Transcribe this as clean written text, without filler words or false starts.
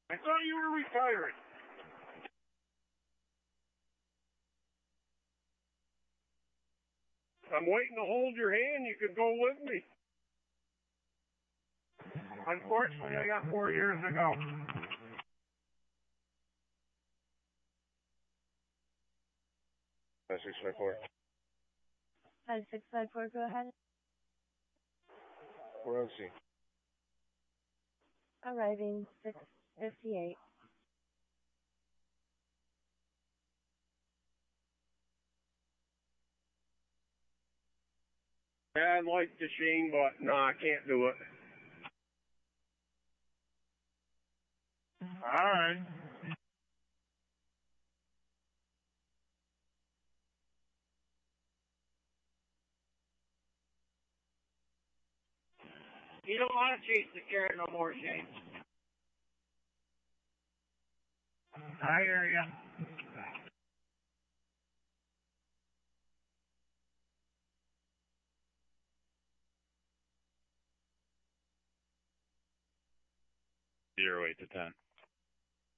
I thought you were retired. I'm waiting to hold your hand. You could go with me. Unfortunately, I got 4 years to go. That's 654. 5654, go ahead. We're on scene. Arriving 658. Yeah, I'd like to Shane, but no, I can't do it. All right. You don't want to chase the carrot no more, Shane. I hear ya. Zero 8 to 10.